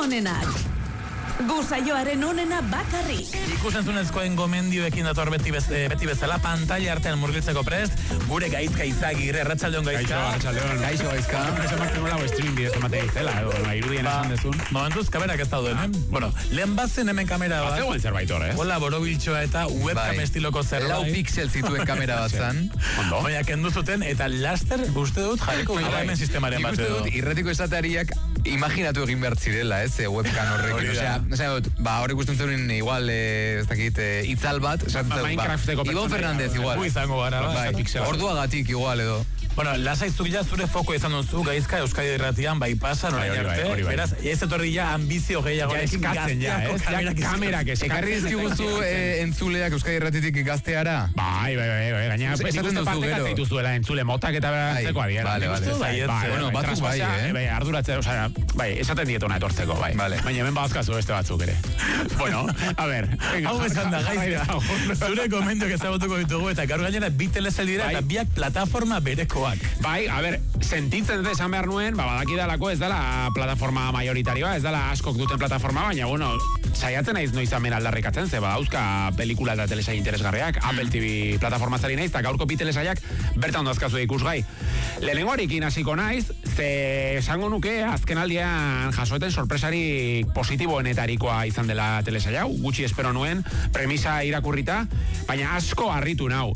onenak. Gusaioaren onena bakarrik. Ikusentzunezkoen gomendioekin dator beti bezala, pantalla artean murgiltzeko prest, gure Gaizka Izagirre, Arratsaldeon Gaizka. Gaixo Gaizka. Ez emartzen nola stream bidez ematea izela, irudien esan dezun. Momentuz, kamerak ez dauden, Bueno, lehen bazen hemen kamera bat. Zegoen zerbait hor, ez? Hola, borobiltxoa eta webcam estiloko zerbait. 4 pixel zituen kamera bat zan. Baina kendu zuten, eta laster uste dut jarriko gara hemen sistemaren bat edo. Uste dut, irretiko esateariak imaginatu egin behar zirela, ez, webcam horrekin. Horrek ikusten zuen igual, ez dakit, itzal bat, Ibon Fernandez igual. Izango gara, orduagatik igual edo. Bueno, lasaizuk ja zure foko izan duzu, Gaizka, Euskadi Irratian, bai pasan, orain arte. Beraz, ez etorri ja ambizio gehiago. Ja eskatzen, kamerak eskatzen. Ekarri dizkiguzu entzuleak Euskadi Irratitik gazteara? Bai, gaina, esaten duzu gero. Dituzuela entzule motak eta berantzeko adiera. Bueno, batzuk bai, arduratzea, osea, bai, esaten dietona etortzeko, bai. Baina hemen bazkazu beste batzuk ere. Bueno, a ver. Hau esan da, Gaizka. Zure komendioak ezagutuko ditugu, eta gaur gainera bi telesaldira eta biak plataforma bereko. Bai, a ber, sentitzen dut esan behar nuen, badakidalako ez dela plataforma majoritarioa, ez dela askok duten plataforma, baina, bueno, saiatzen naiz noiz amen aldarrikatzen, ze badauzka pelikula eta telesai interesgarriak, Apple TV plataforma zari naiz, eta gaurko bi telesaiak bertan dazkazu ikusgai. Lehenengoarekin hasiko naiz, ze esango nuke azkenaldian jasoeten sorpresarik positiboenetarikoa izan dela telesai hau, gutxi espero nuen, premisa irakurrita, baina asko harritu nau.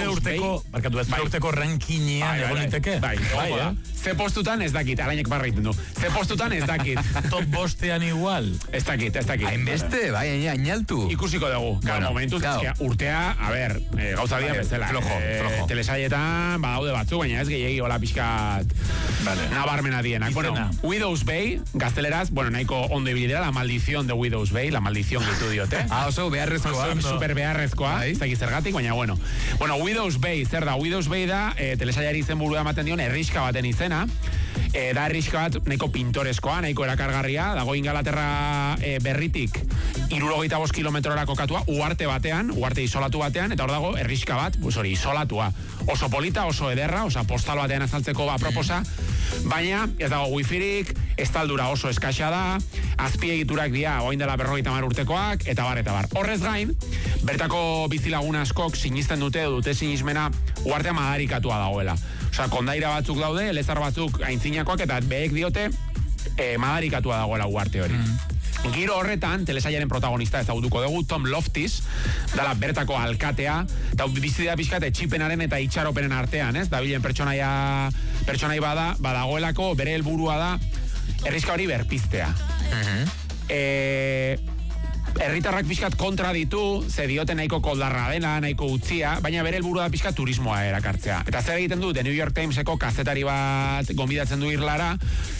Zure urteko rankinean egon liteke? Bai. Ze postutan ez dakit, alainek barra egiten du. Ze postutan ez dakit. Top bostean igual? Ez dakit. Hainbeste, bai, ainaltu. Ikusiko dugu. Bueno, momentuz, urtea, a ber, gauza dia bezala. Flojo. Telesaietan, badaude batzu, baina ez gehiagi hola pixkat nabarmena dienak. Bueno, Widow's Bay, gazteleraz, bueno, nahiko ondo ibilidera, la maldición de Widow's Bay, la maldición gitu diote. Oso beharrezkoa. Super beharrezkoa, ez dakit zergatik, baina bueno. Bueno, Widow's Bay, zer da? Widow's Bay da, telesaiari izen burua ematen dion, erriska baten izena. Da erriska bat nahiko pintoreskoa, nahiko erakargarria, dago Ingalaterra berritik 75 kilometrora kokatua, uarte batean, uarte isolatu batean, eta hor dago erriska bat, isolatua. Oso polita, oso ederra, postal batean azaltzeko proposa, baina ez dago wifirik, estaldura oso eskaxa da, azpiegiturak dira, oain dela 50 urtekoak, eta bar. Horrez gain, bertako bizilagun askok sinisten dute sinismena uartea madarikatua dagoela. Osea, kondaira batzuk daude, elezar batzuk aintzinakoak, eta behek diote madarikatua dagoela uarte hori. Giro horretan, telesaiaren protagonista ezagutuko dugu, Tom Loftis, dala bertako alkatea, eta bizidea pixkat etxipenaren eta itxaropenen artean, ez? Dabilen pertsonai badagoelako, bere helburua da, erriska hori berpiztea. Herritarrak pixkat kontra ditu, ze diote nahiko koldarra dena, nahiko utzia, baina bere helburua da pixkat turismoa erakartzea. Eta zer egiten du, The New York Timeseko kazetari bat gonbidatzen du irlara,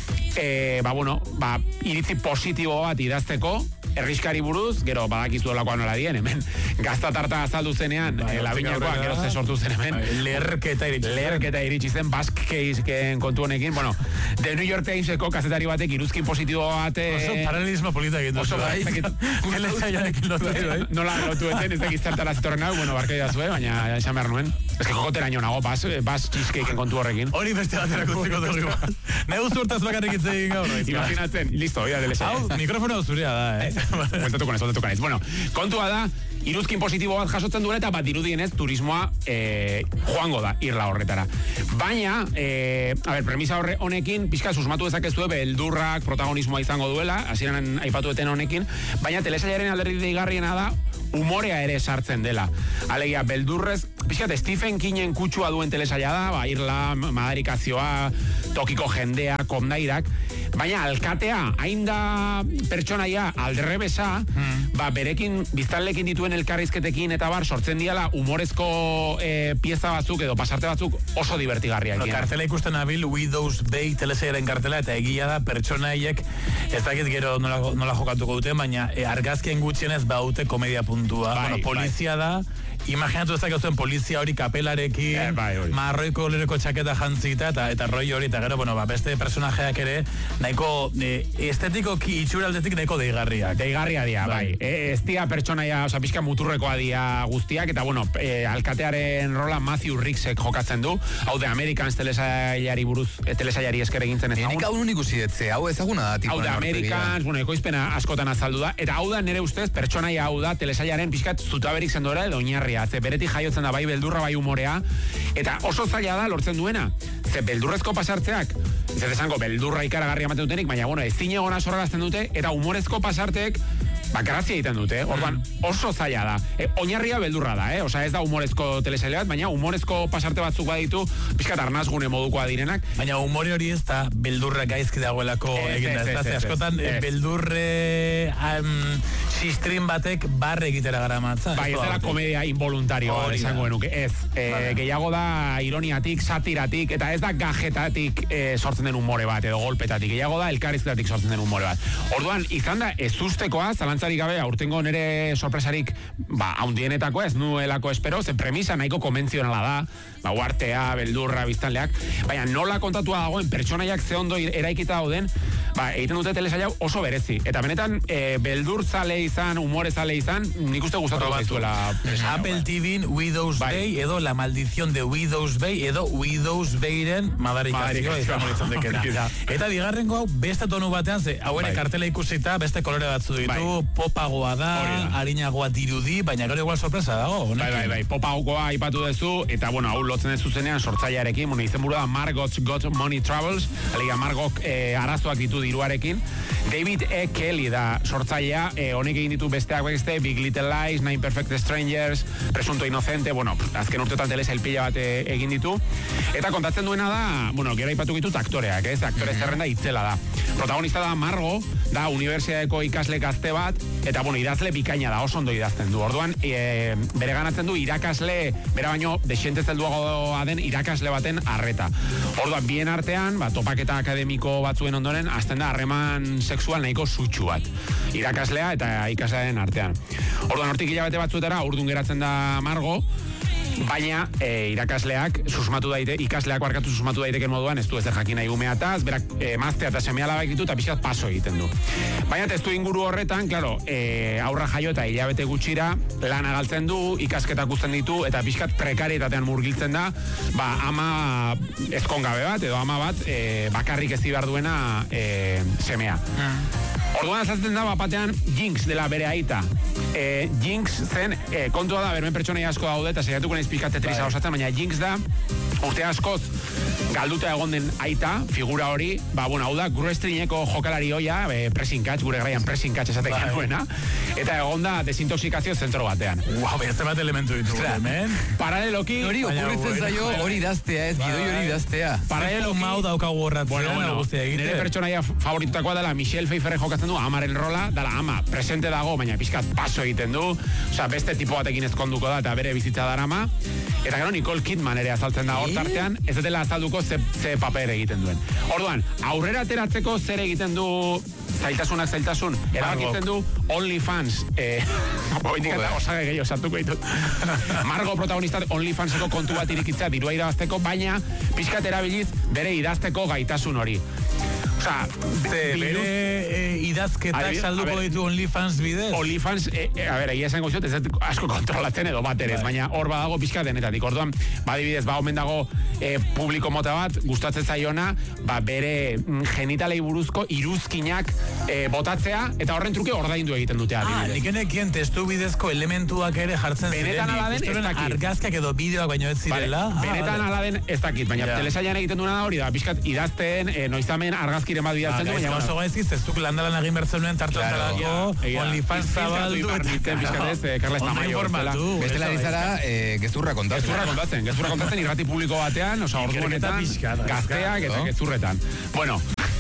iritzi positibo bat idazteko, erriskari buruz, gero badakizuelakoa nola dien, hemen gaztatarta azaldu zenean, labinakoa, gero ze sortu zen hemen. Leherketa iritsi zen, Basque Case kontu honekin, bueno, The New York Timeseko kazetari batek iruzkin positibo bat... Oso paralelismo polita egin duzu. Nola lotu eten, ez dakit zertara zitorren hau, bueno, barkai da zuen, baina esan behar nuen. Ez que kokotera nio nago, Basque Cheesecakeen kontu horrekin. Hori beste batera kutziko dugu. Neu zurtaz bakarrik itzegin gaur. Imaginatzen, listo, oida delesa. Hau, mikrofono zurea da, Bueltatu kanez. Bueno, kontua da, iruzkin positibo bat jasotzen duela eta bat dirudienez turismoa joango da irla horretara. Baina, premisa honekin, pixka susmatu dezakezue beldurrak protagonismoa izango duela, hasieran aipatu eten honekin, baina telesaiaren alderdi deigarriena da, umorea ere sartzen dela. Alegia, beldurrez, pixkat Stephen Kingen kutsua duen telesaia da, irla, madarikazioa, tokiko jendea, kondairak, baina alkatea, hain da pertsonaia alderrebesa, berekin, biztanlekin dituen elkarrizketekin eta sortzen diala humorezko pieza batzuk edo pasarte batzuk oso divertigarriak. Kartela ikusten abil, Widow's Bay telesaiaren kartela, eta egia da pertsonaiek, ez dakit gero nola jokatuko duten, baina argazkien gutxienez baute komedia puntua. Polizia da, imaginatu ezak zuen polizia hori kapelarekin, marroiko lereko txaketa jantzita, eta roi hori, eta gero, beste personajeak ere, nahiko estetikoki itxuraldetik nahiko deigarriak. Deigarria dia, bai. Ez dia pertsonaia, pixka muturrekoa dia guztiak, eta alkatearen rola Matthew Ricksek jokatzen du, hau de Americans telesailari buruz, telesailari esker egintzen ezagun. Nik hau nun ikusi etze, hau ezaguna da. Hau da Americans, ekoizpena askotan azaldu da, eta hau da nire ustez, pertsonaia hau da, telesailaren pixkat zutaberik zendoera edo oinarria, ze beretik jaiotzen da bai beldurra bai humorea, eta oso zaila da lortzen duena, ze beldurrezko pasartzeak, ez esango beldurra ikaragarria ematen dutenik, baina ezin egona sorrazten dute, eta humorezko pasarteek grazia egiten dute, orduan oso zaila da. Oinarria beldurra da, Osa ez da humorezko telesaile bat, baina humorezko pasarte batzuk baditu, pixkat arnazgune modukoa direnak. Baina humore hori ez da beldurra gaizki dagoelako egin da, ez da, askotan beldurre sistrin batek barre egitera gara matza. Bai, ez dela komedia involuntarioa, esango genuke, ez. Gehiago da ironiatik, satiratik, eta ez da gajetatik sortzen den humore bat, edo golpetatik, gehiago da elkarrizketatik sortzen den humore bat. Orduan, izan da, ez ustekoa, zalantzarik gabe, aurtengo nire sorpresarik, haundienetako ez nuelako espero, ze premisa nahiko konbentzionala da, uartea, beldurra, biztanleak, baina nola kontatua dagoen pertsonaiak ze ondo eraikita dauden, egiten dute telesaila oso berezi. Eta benetan, beldur zale izan, humore zale izan, nik uste gustatu zaizuela. Apple TV-n Widow's Bay, edo La Maldición de Widow's Bay, edo Widow's Bayren madarikazioa izan horitzen dekena. Eta bigarrengo hau, beste tonu batean, ze hau ere kartela ikusita, beste kolore batzu ditu, popagoa da, harinagoa dirudi, baina gero igual sorpresa dago. Bai, popagoa aipatu duzu, eta hau lotzen ez zuzenean sortzailearekin, izenburua da Margot's Got Money Troubles, aliga Margok arazoak ditu diruarekin. David E. Kelly da sortzailea, honek egin ditu besteak beste, Big Little Lies, Nine Perfect Strangers, Presunto Inocente, azken urteotan telesail pila bat egin ditu. Eta kontatzen duena da, gero aipatu ditut aktoreak, aktore zerrenda itzela da. Protagonista da Margo, da unibertsitateko ikasle gazte bat, eta idazle bikaina da, oso ondo idazten du. Orduan, bere ganatzen du irakasle, bera baino, desiente zelduagoa den irakasle baten arreta. Orduan, bien artean, topaketa akademiko batzuen ondoren, azten da harreman sexual nahiko sutsu bat. Irakaslea eta ikaslearen artean. Orduan, hortik hilabete batzuetara, urdun geratzen da Margo, baina irakasleak ikasleak barkatu susmatu daiteken moduan ez du ezer jakin nahi umeataz, berak emaztea eta seme-alabak ditu eta pixkat paso egiten du. Baina testu inguru horretan, klaro, aurra jaio eta hilabete gutxira lana galtzen du, ikasketak uzten ditu eta pixkat prekarietatean murgiltzen da, ama ezkongabe bat edo ama bat bakarrik ezi behar duena semea. Orduan azaltzen da batean Jinx dela bere aita. Jinx zen, kontua da, bermen pertsonei asko daude, eta saiatuko nahiz pixkat tetrisa osatzen, baina Jinx da, urte askoz galduta egon den aita, figura hori, hau da, Grestrineko jokalari hoia, pressing catch, gure garaian pressing catch esatek genuena, eta egon da desintoxikazio zentro batean. Beste bat elementu ditu, hemen. Paraleloki... Hori okurritzen zaio, hori idaztea, ez gidoi hori idaztea. Paraleloki... Mau daukagu horratzen, nire pertsonaia favoritutakoa dela Michelle Pfeiffer jokatzen du, amaren rola, dela ama, presente dago, baina pixkat paso egiten du, beste tipo batekin ezkonduko da, eta bere bizitza darama, eta gero Nicole Kidman ere azaltzen da hortartean, ez dela azalduko ze paper egiten duen. Orduan, aurrera ateratzeko zer egiten du zailtasun, erabakitzen du OnlyFans, osage gehiago sartuko ditut. Margo protagonista OnlyFanseko kontu bat irikitzea dirua irabazteko, baina pixkat erabiliz bere idazteko gaitasun hori. Bere idazketak salduko ditu OnlyFans bidez? OnlyFans, egia esango zut, ez asko kontrolatzen edo bat ere, baina hor badago pixka denetatik. Orduan, badibidez, omen dago publiko mota bat, gustatzen zaiona, bere genitalei buruzko iruzkinak botatzea, eta horren truke ordaindu egiten dute adibidez. Nik enekien testu bidezko elementuak ere jartzen ziren. Benetan aladen ez dakit. Argazkak edo bideoak baino ez zirela. Benetan aladen ez dakit, baina telesailan egiten duena da hori da, pixkat idazten, noizamen argazkiren bat bidaltzen du, baina... Oso gaizkiz, ez duk landalan egin bertzenuen tartuentarako, OnlyFans zabaldu eta... Carles Tamayo. Bestela dizara, gezurra kontatzen. Gezurra kontatzen irrati publiko batean, ordu honetan, gazteak eta gezurretan. Bueno,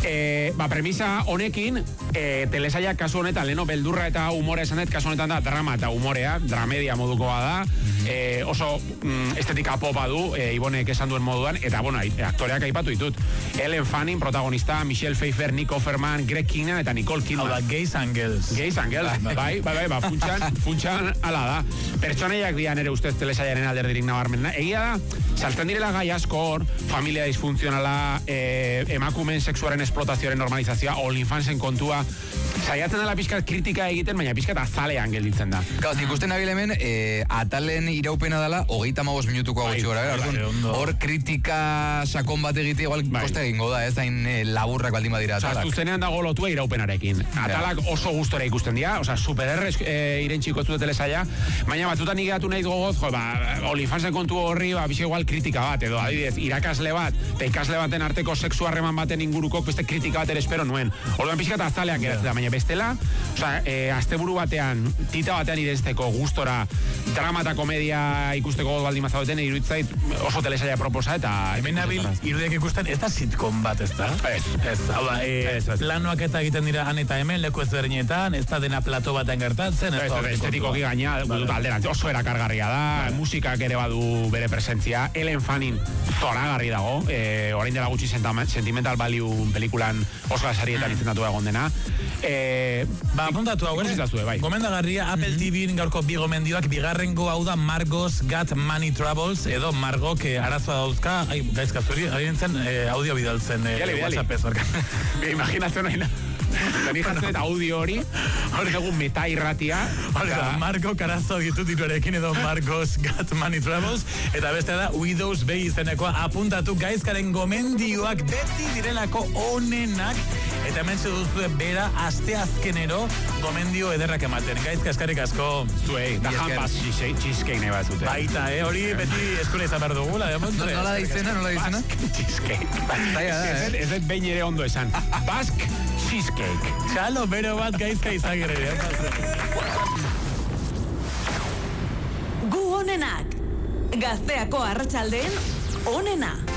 Premisa honekin, telesaia kasu honetan, leno beldurra eta humore esanet, kasu honetan da drama eta humorea, dramedia modukoa da, oso estetika popa du, Ibonek esan duen moduan, eta, bueno, aktoreak aipatu ditut. Ellen Fanning, protagonista, Michelle Pfeiffer, Nick Offerman, Greg Kinnear eta Nicole Kidman. Hau da, Gays and Girls. Gays and Girls, bai, funtsan ala da. Pertsonaiak dian ere ustez telesaiaren alderdirik nabarmena. Egia da, saltzen direla gai asko hor, familia disfuntzionala, emakumeen sexuaren esplotazioaren normalizazioa, OnlyFansen kontua, saiatzen dela pixkat kritika egiten, baina pixkat azalean gelditzen da. Gauz, ikusten nabil hemen, atalen iraupena dela, 35 minutuko gutxi gora, hor kritika sakon bat egite, igual koste egingo da, ez hain laburrak baldin badira atalak. Zuzenean dago lotua iraupenarekin. Atalak oso gustora ikusten dira, supererrez irentxiko zute telesaia, baina batzutan igatu nahi gogoz, OnlyFansen kontu horri, bixe igual kritika bat, edo adibidez, irakasle bat, eta ikasle baten arteko sexu harreman baten inguruko beste kritika bat ere espero nuen. Orduan pixkat azaleak geratzen da, baina bestela, asteburu batean, tita batean irenzteko gustora, drama eta komedia ikusteko baldin mazauten, iruditzait oso telesaia proposa, eta... Hemen nabil, irudiak ikusten, ez da sitcom bat, ez da? Ez. Hau da, planoak eta egiten dira han eta hemen, leku ezberdinetan, ez da dena plato batean gertatzen, ez da... Estetikoki gaina, alderantz, oso erakargarria da, musikak ere badu bere presentzia, Ellen Fanning zoragarri dago, orain dela gutxi Sentimental Value pelikulan oso asarietan izendatu egon dena. Apuntatu hau, bai. Gomendagarria, Apple TV-in gaurko bi gomendioak, bigarrengo hau da Margot's Got Money Troubles, edo Margok arazoa dauzka, gaizka zuri, arientzen audio bidaltzen WhatsApp-ez. Imaginatzen nahi Tani jartzen audio hori egun meta irratia Margo Karazo ditut diruarekin edo Margot's Got Money Troubles eta beste da Widows Bay izenekoa apuntatu gaizkaren gomendioak beti direlako onenak eta hemen duzu bera asteazkenero gomendio ederrak ematen gaizka eskarrik asko zuei da jampas cheesecake nahi bat zute baita hori beti eskura izan behar dugula nola da izena? Cheesecake ez dut behin ere ondo esan Basque Cheesecake. Txalo, bero bat gaizka izagirre. Gu onenak. Gazteako arratsaldeen onena.